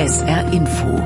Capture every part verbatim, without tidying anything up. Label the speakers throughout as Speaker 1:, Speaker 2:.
Speaker 1: S R Info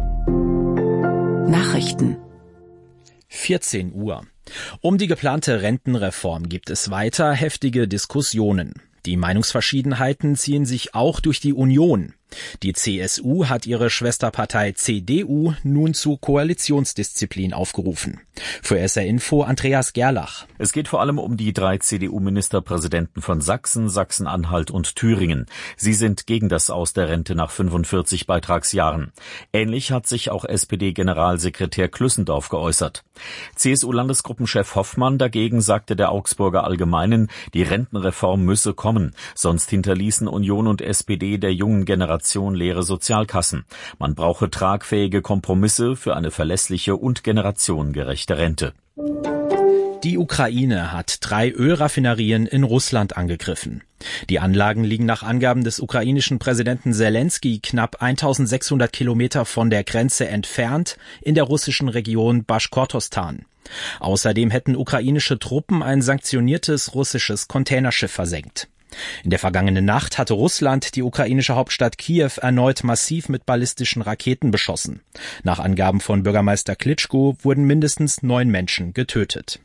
Speaker 1: Nachrichten
Speaker 2: vierzehn Uhr. Um die geplante Rentenreform gibt es weiter heftige Diskussionen. Die Meinungsverschiedenheiten ziehen sich auch durch die Union. Die C S U hat ihre Schwesterpartei C D U nun zu Koalitionsdisziplin aufgerufen. Für S R Info Andreas Gerlach.
Speaker 3: Es geht vor allem um die drei C D U-Ministerpräsidenten von Sachsen, Sachsen-Anhalt und Thüringen. Sie sind gegen das Aus der Rente nach fünfundvierzig Beitragsjahren. Ähnlich hat sich auch S P D-Generalsekretär Klüssendorf geäußert. C S U-Landesgruppenchef Hoffmann dagegen sagte der Augsburger Allgemeinen, die Rentenreform müsse kommen. Sonst hinterließen Union und S P D der jungen Generation leere Sozialkassen. Man brauche tragfähige Kompromisse für eine verlässliche und generationengerechte Rente.
Speaker 2: Die Ukraine hat drei Ölraffinerien in Russland angegriffen. Die Anlagen liegen nach Angaben des ukrainischen Präsidenten Selenskyj knapp eintausendsechshundert Kilometer von der Grenze entfernt in der russischen Region Baschkortostan. Außerdem hätten ukrainische Truppen ein sanktioniertes russisches Containerschiff versenkt. In der vergangenen Nacht hatte Russland die ukrainische Hauptstadt Kiew erneut massiv mit ballistischen Raketen beschossen. Nach Angaben von Bürgermeister Klitschko wurden mindestens neun Menschen getötet.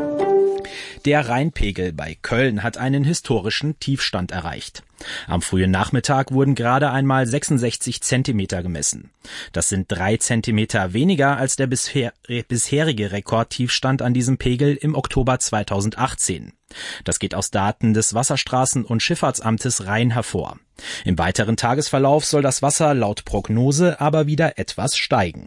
Speaker 2: Der Rheinpegel bei Köln hat einen historischen Tiefstand erreicht. Am frühen Nachmittag wurden gerade einmal sechsundsechzig Zentimeter gemessen. Das sind drei Zentimeter weniger als der bisher, bisherige Rekordtiefstand an diesem Pegel im Oktober zweitausendachtzehn. Das geht aus Daten des Wasserstraßen- und Schifffahrtsamtes Rhein hervor. Im weiteren Tagesverlauf soll das Wasser laut Prognose aber wieder etwas steigen.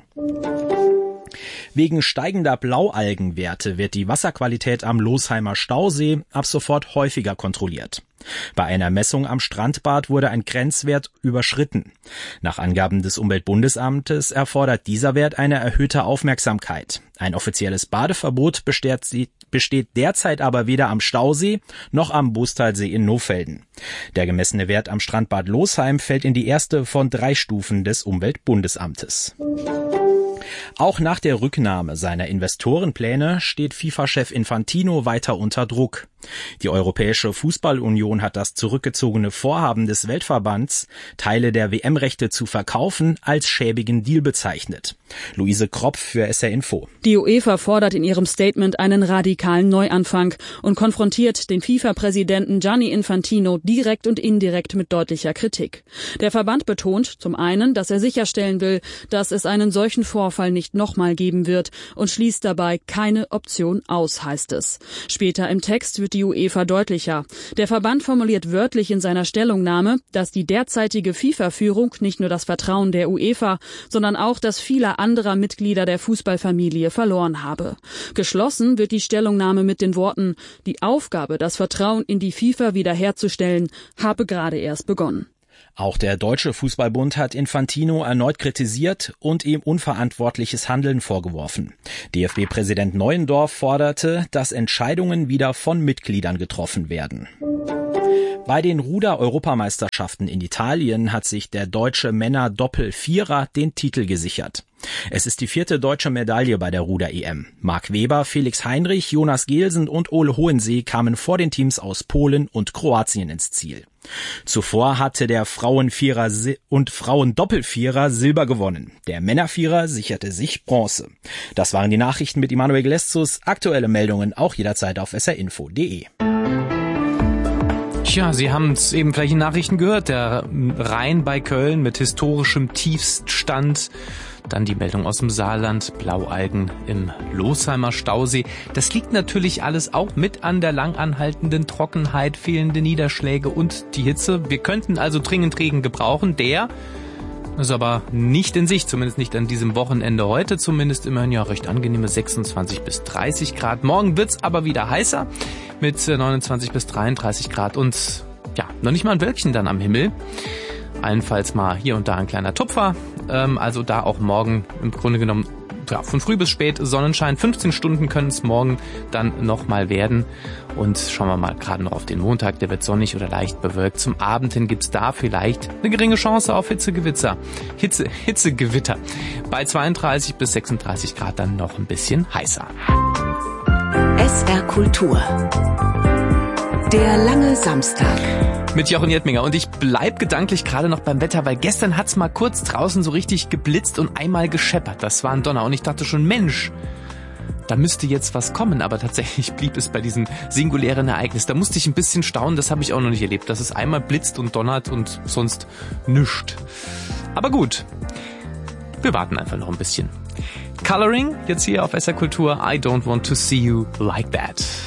Speaker 2: Wegen steigender Blaualgenwerte wird die Wasserqualität am Losheimer Stausee ab sofort häufiger kontrolliert. Bei einer Messung am Strandbad wurde ein Grenzwert überschritten. Nach Angaben des Umweltbundesamtes erfordert dieser Wert eine erhöhte Aufmerksamkeit. Ein offizielles Badeverbot besteht, besteht derzeit aber weder am Stausee noch am Bustalsee in Nohfelden. Der gemessene Wert am Strandbad Losheim fällt in die erste von drei Stufen des Umweltbundesamtes. Auch nach der Rücknahme seiner Investorenpläne steht FIFA-Chef Infantino weiter unter Druck. Die Europäische Fußballunion hat das zurückgezogene Vorhaben des Weltverbands, Teile der W M-Rechte zu verkaufen, als schäbigen Deal bezeichnet. Luise Kropf für S R Info.
Speaker 4: Die UEFA fordert in ihrem Statement einen radikalen Neuanfang und konfrontiert den FIFA-Präsidenten Gianni Infantino direkt und indirekt mit deutlicher Kritik. Der Verband betont zum einen, dass er sicherstellen will, dass es einen solchen Vorfall nicht nochmal geben wird und schließt dabei keine Option aus, heißt es. Später im Text wird die UEFA deutlicher. Der Verband formuliert wörtlich in seiner Stellungnahme, dass die derzeitige FIFA-Führung nicht nur das Vertrauen der UEFA, sondern auch das vieler anderer Mitglieder der Fußballfamilie verloren habe. Geschlossen wird die Stellungnahme mit den Worten: Die Aufgabe, das Vertrauen in die FIFA wiederherzustellen, habe gerade erst begonnen.
Speaker 2: Auch der Deutsche Fußballbund hat Infantino erneut kritisiert und ihm unverantwortliches Handeln vorgeworfen. D F B-Präsident Neuendorf forderte, dass Entscheidungen wieder von Mitgliedern getroffen werden. Bei den Ruder-Europameisterschaften in Italien hat sich der deutsche Männer-Doppel-Vierer den Titel gesichert. Es ist die vierte deutsche Medaille bei der Ruder-E M. Marc Weber, Felix Heinrich, Jonas Gehlsen und Ole Hohensee kamen vor den Teams aus Polen und Kroatien ins Ziel. Zuvor hatte der Frauenvierer und Frauendoppelvierer Silber gewonnen. Der Männervierer sicherte sich Bronze. Das waren die Nachrichten mit Immanuel Gleszus. Aktuelle Meldungen auch jederzeit auf s r info punkt d e.
Speaker 5: Tja, Sie haben es eben vielleicht in Nachrichten gehört, der Rhein bei Köln mit historischem Tiefstand. Dann die Meldung aus dem Saarland, Blaualgen im Losheimer Stausee. Das liegt natürlich alles auch mit an der langanhaltenden Trockenheit, fehlende Niederschläge und die Hitze. Wir könnten also dringend Regen gebrauchen. Der ist aber nicht in Sicht, zumindest nicht an diesem Wochenende. Heute zumindest immerhin ja recht angenehme sechsundzwanzig bis dreißig Grad. Morgen wird's aber wieder heißer mit neunundzwanzig bis dreiunddreißig Grad und ja, noch nicht mal ein Wölkchen dann am Himmel. Allenfalls mal hier und da ein kleiner Tupfer. Ähm, also da auch morgen im Grunde genommen ja, von früh bis spät Sonnenschein. fünfzehn Stunden können es morgen dann nochmal werden. Und schauen wir mal gerade noch auf den Montag. Der wird sonnig oder leicht bewölkt. Zum Abend hin gibt's da vielleicht eine geringe Chance auf Hitzegewitzer. Hitze, Hitzegewitter. Bei zweiunddreißig bis sechsunddreißig Grad dann noch ein bisschen heißer.
Speaker 1: S R Kultur Der lange Samstag.
Speaker 5: Mit Jochen Jedminger. Und ich bleib gedanklich gerade noch beim Wetter, weil gestern hat's mal kurz draußen so richtig geblitzt und einmal gescheppert. Das war ein Donner. Und ich dachte schon, Mensch, da müsste jetzt was kommen. Aber tatsächlich blieb es bei diesem singulären Ereignis. Da musste ich ein bisschen staunen. Das habe ich auch noch nicht erlebt, dass es einmal blitzt und donnert und sonst nischt. Aber gut, wir warten einfach noch ein bisschen. Coloring, jetzt hier auf S R Kultur. I don't want to see you like that.